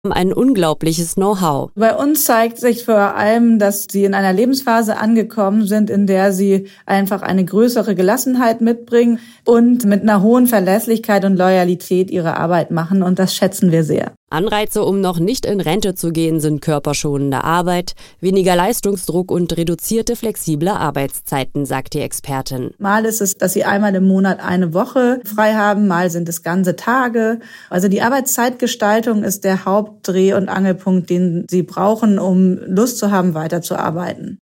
ein unglaubliches Know-how. Bei uns zeigt sich vor allem, dass sie in einer Lebensphase angekommen sind, in der sie einfach eine größere Gelassenheit mitbringen und mit einer hohen Verlässlichkeit und Loyalität ihre Arbeit machen. Und das schätzen wir sehr. Anreize, um noch nicht in Rente zu gehen, sind körperschonende Arbeit, weniger Leistungsdruck und reduzierte flexible Arbeitszeiten, sagt die Expertin. Mal ist es, dass sie einmal im Monat eine Woche frei haben, mal sind es ganze Tage. Also die Arbeitszeitgestaltung ist der Hauptdreh- und Angelpunkt, den sie brauchen, um Lust zu haben, weiterzuarbeiten.